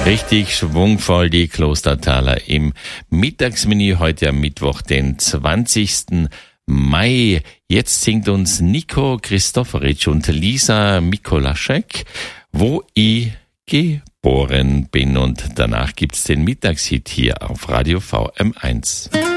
Richtig schwungvoll die Klostertaler im Mittagsmenü heute am Mittwoch, den 20. Mai. Jetzt singt uns Nico Christoforic und Lisa Mikolaschek, wo ich geboren bin. Und danach gibt's den Mittagshit hier auf Radio VM1.